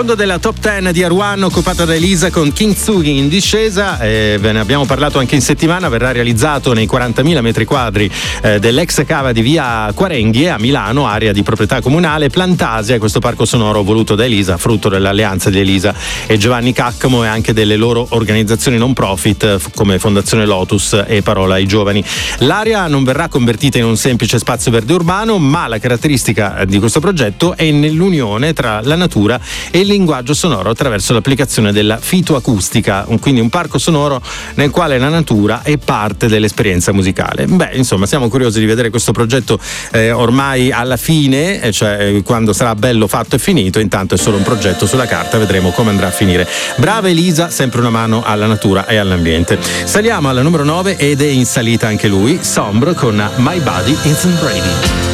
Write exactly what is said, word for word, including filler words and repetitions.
Della top dieci di Aruan occupata da Elisa con Kintsugi in discesa, eh, ve ne abbiamo parlato anche in settimana. Verrà realizzato nei quarantamila metri quadri eh, dell'ex cava di via Quarenghie a Milano, area di proprietà comunale Plantasia. Questo parco sonoro voluto da Elisa, frutto dell'alleanza di Elisa e Giovanni Caccamo e anche delle loro organizzazioni non profit come Fondazione Lotus e Parola ai Giovani. L'area non verrà convertita in un semplice spazio verde urbano, ma la caratteristica di questo progetto è nell'unione tra la natura e il linguaggio sonoro attraverso l'applicazione della fitoacustica, quindi un parco sonoro nel quale la natura è parte dell'esperienza musicale. Beh, insomma, siamo curiosi di vedere questo progetto eh, ormai alla fine, cioè quando sarà bello fatto e finito. Intanto è solo un progetto sulla carta, vedremo come andrà a finire. Brava Elisa, sempre una mano alla natura e all'ambiente. Saliamo alla numero nove ed è in salita anche lui, Sombre con My Body Isn't Ready.